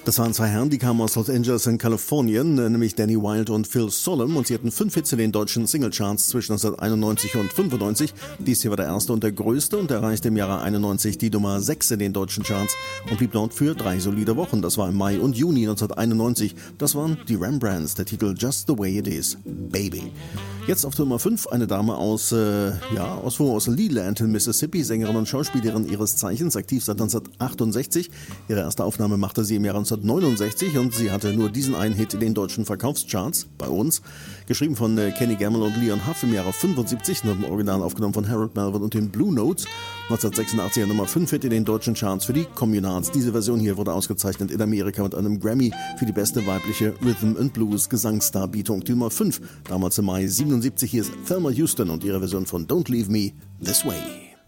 Das waren zwei Herren, die kamen aus Los Angeles in Kalifornien, nämlich Danny Wilde und Phil Sollem, und sie hatten 5 Hits in den deutschen Singlecharts zwischen 1991 und 95. Dies hier war der erste und der größte und erreichte im Jahre 91 die Nummer 6 in den deutschen Charts und blieb dort für 3 solide Wochen. Das war im Mai und Juni 1991. Das waren die Rembrandts, der Titel Just the Way It Is, Baby. Jetzt auf Nummer 5 eine Dame aus Leland in Mississippi, Sängerin und Schauspielerin ihres Zeichens, aktiv seit 1968. Ihre erste Aufnahme machte sie im Jahre 1969 und sie hatte nur diesen einen Hit in den deutschen Verkaufscharts, bei uns. Geschrieben von Kenny Gamble und Leon Huff im Jahre 75, im Original aufgenommen von Harold Melvin und den Blue Notes. 1986 ein Nummer 5 Hit in den deutschen Charts für die Communards. Diese Version hier wurde ausgezeichnet in Amerika mit einem Grammy für die beste weibliche Rhythm and Blues Gesangsdarbietung. Die Nummer 5, damals im Mai 77, hier ist Thelma Houston und ihre Version von Don't Leave Me This Way.